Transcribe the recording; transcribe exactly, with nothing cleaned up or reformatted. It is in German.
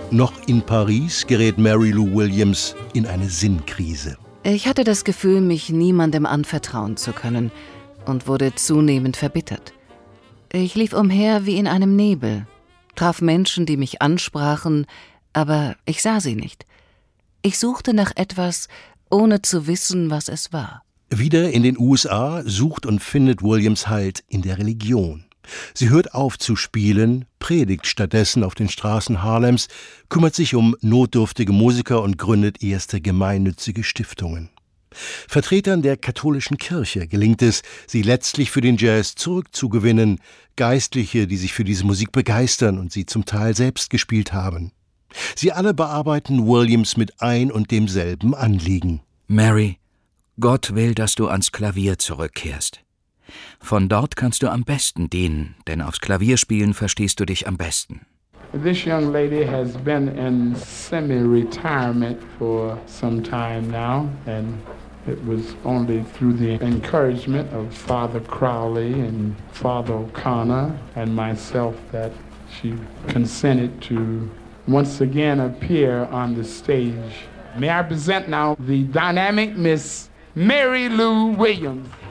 Noch in Paris gerät Mary Lou Williams in eine Sinnkrise. Ich hatte das Gefühl, mich niemandem anvertrauen zu können und wurde zunehmend verbittert. Ich lief umher wie in einem Nebel, traf Menschen, die mich ansprachen, aber ich sah sie nicht. Ich suchte nach etwas, ohne zu wissen, was es war. Wieder in den U S A sucht und findet Williams Halt in der Religion. Sie hört auf zu spielen, predigt stattdessen auf den Straßen Harlems, kümmert sich um notdürftige Musiker und gründet erste gemeinnützige Stiftungen. Vertretern der katholischen Kirche gelingt es, sie letztlich für den Jazz zurückzugewinnen, Geistliche, die sich für diese Musik begeistern und sie zum Teil selbst gespielt haben. Sie alle bearbeiten Williams mit ein und demselben Anliegen. Mary, Gott will, dass du ans Klavier zurückkehrst. Von dort kannst du am besten dienen, denn aufs Klavierspielen verstehst du dich am besten. This young lady has been in semi-retirement for some time now, and it was only through the encouragement of Father Crowley and Father O'Connor and myself that she consented to once again appear on the stage. May I present now the dynamic Miss Mary Lou Williams.